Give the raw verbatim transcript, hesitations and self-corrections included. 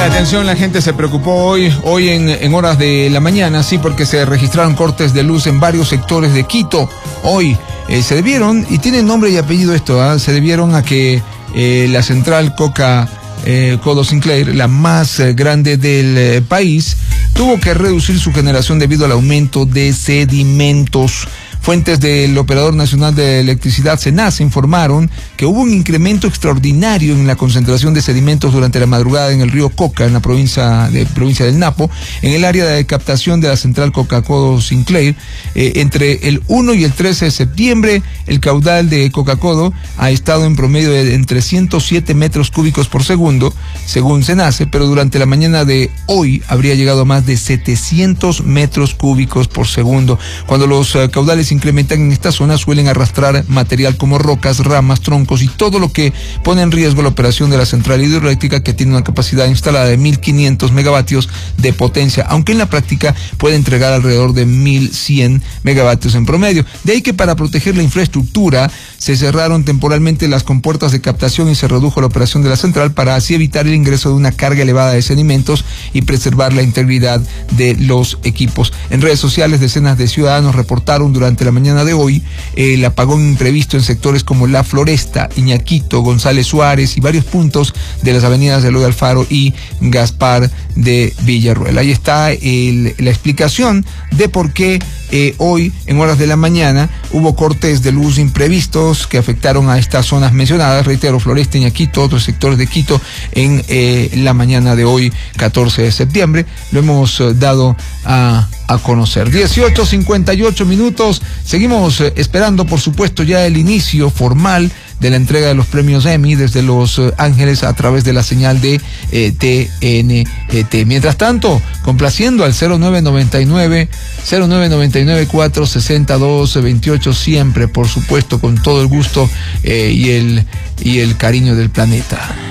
Atención, la gente se preocupó hoy, hoy en, en horas de la mañana, sí, porque se registraron cortes de luz en varios sectores de Quito. Hoy eh, se debieron, y tiene nombre y apellido esto, ¿eh? se debieron a que eh, la central Coca eh, Codo Sinclair, la más eh, grande del eh, país, tuvo que reducir su generación debido al aumento de sedimentos. Fuentes del Operador Nacional de Electricidad, SENACE, informaron que hubo un incremento extraordinario en la concentración de sedimentos durante la madrugada en el río Coca, en la provincia, de, provincia del Napo, en el área de captación de la central Coca-Codo Sinclair. Eh, entre el uno y el trece de septiembre, el caudal de Coca-Codo ha estado en promedio de entre ciento siete metros cúbicos por segundo, según SENACE, pero durante la mañana de hoy habría llegado a más de setecientos metros cúbicos por segundo. Cuando los uh, caudales incrementan en esta zona, suelen arrastrar material como rocas, ramas, troncos y todo lo que pone en riesgo la operación de la central hidroeléctrica, que tiene una capacidad instalada de mil quinientos megavatios de potencia, aunque en la práctica puede entregar alrededor de mil cien megavatios en promedio. De ahí que para proteger la infraestructura se cerraron temporalmente las compuertas de captación y se redujo la operación de la central para así evitar el ingreso de una carga elevada de sedimentos y preservar la integridad de los equipos. En redes sociales, decenas de ciudadanos reportaron durante la mañana de hoy el apagón imprevisto en sectores como La Floresta, Iñaquito, González Suárez y varios puntos de las avenidas de Eloy Alfaro y Gaspar de Villarruel. Ahí está el, la explicación de por qué eh, hoy, en horas de la mañana, hubo cortes de luz imprevistos que afectaron a estas zonas mencionadas, reitero, Floresta, Iñaquito, otros sectores de Quito, en eh, la mañana de hoy, catorce de septiembre. Lo hemos eh, dado a, a conocer. dieciocho cincuenta y ocho minutos. Seguimos eh, esperando, por supuesto, ya el inicio formal de la entrega de los premios Emmy desde Los eh, Ángeles a través de la señal de eh, T N T. Mientras tanto, complaciendo al cero nueve nueve nueve, cero nueve nueve nueve cuatro seis dos dos ocho, siempre, por supuesto, con todo el gusto eh, y el y el cariño del planeta.